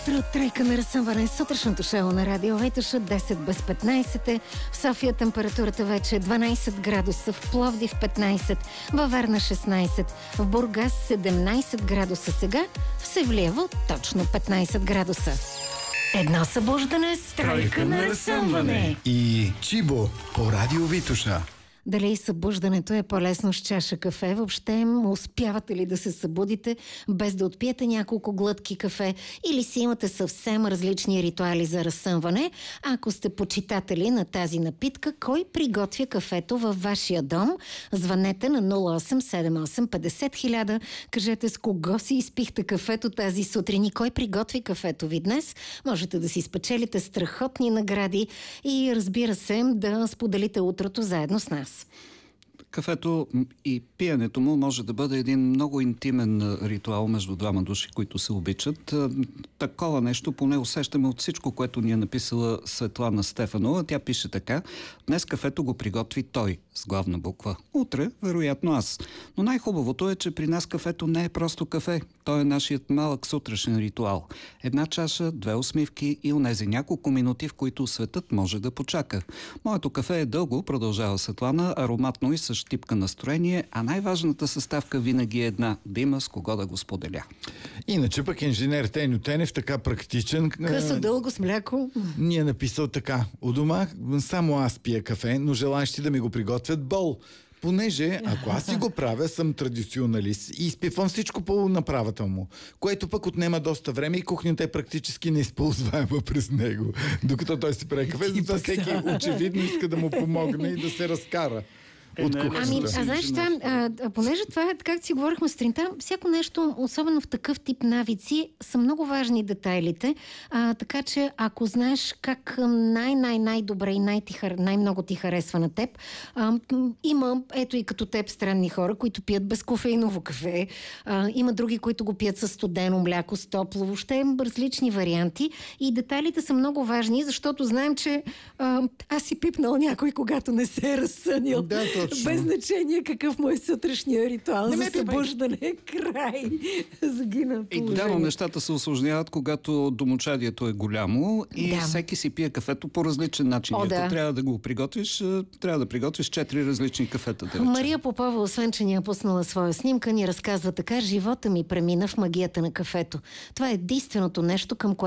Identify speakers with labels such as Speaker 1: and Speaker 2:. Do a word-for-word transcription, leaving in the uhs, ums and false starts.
Speaker 1: утро, тройка на разсъмване, сутрешното шоу на Радио Витоша, десет без петнайсет е. В София температурата вече е дванайсет градуса, в Пловдив петнайсет, във Варна шестнайсет, в Бургас седемнайсет градуса сега, в Севлиево точно петнайсет градуса. Едно събуждане с тройка на разсъмване.
Speaker 2: И Чибо по Радио Витоша.
Speaker 1: Дали събуждането е по-лесно с чаша кафе? Въобще успявате ли да се събудите без да отпиете няколко глътки кафе или си имате съвсем различни ритуали за разсъмване? Ако сте почитатели на тази напитка, кой приготвя кафето във вашия дом? Звънете на нула осем седем осем петдесет хиляда. Кажете с кого си изпихте кафето тази сутрин и кой приготви кафето ви днес. Можете да си спечелите страхотни награди и, разбира се, да споделите утрото заедно с нас.
Speaker 3: Кафето и пиенето му може да бъде един много интимен ритуал между двама души, които се обичат. Такова нещо поне усещаме от всичко, което ни е написала Светлана Стефанова. Тя пише така: днес кафето го приготви той, с главна буква. Утре, вероятно аз. Но най-хубавото е, че при нас кафето не е просто кафе. Той е нашият малък сутрешен ритуал. Една чаша, две усмивки и онези няколко минути, в които светът може да почака. Моето кафе е дълго, продължава Светлана, ароматно и с типка настроение, а най-важната съставка винаги е една – да има с кого да го споделя.
Speaker 2: Иначе пък инженер Тейно Тенев, така практичен...
Speaker 1: Късо дълго с мляко.
Speaker 2: Ни е написал така: у дома само аз пия кафе, но желаящи да ми го приготвят бол. Понеже, ако аз си го правя, съм традиционалист и изпивам всичко по направата му, което пък отнема доста време и кухнята е практически неизползваема през него, докато той си прави кафе, затова всеки очевидно иска да му помогне и да се разкара от кухнята.
Speaker 1: Ами, а знаеш, това, а, а, понеже това е, както си говорихме сутринта, всяко нещо, особено в такъв тип навици, са много важни детайлите, а, така че ако знаеш как най-най-най-добре и най-ти, най-много ти харесва на теб, а, има, ето и като теб, странни хора, които пият безкофеиново кафе, а, има други, които го пият с студено мляко, с топло, въобще различни варианти и детайлите са много важни, защото знаем, че а, аз си пипнал някой, когато не се е разсънил.
Speaker 2: Да,
Speaker 1: без значение какъв му е сутрешния ритуал
Speaker 2: не
Speaker 1: за събуждане. Край. Загина
Speaker 3: И да, нещата се усложняват, когато домочадието е голямо и да. Всеки си пие кафето по различен начин.
Speaker 1: О,
Speaker 3: Ако
Speaker 1: да.
Speaker 3: трябва да го приготвиш, трябва да приготвиш четири различни кафета. Да
Speaker 1: Мария Попова, освен че ни е пуснала своя снимка, ни разказва така: живота ми премина в магията на кафето. Това е единственото нещо, към което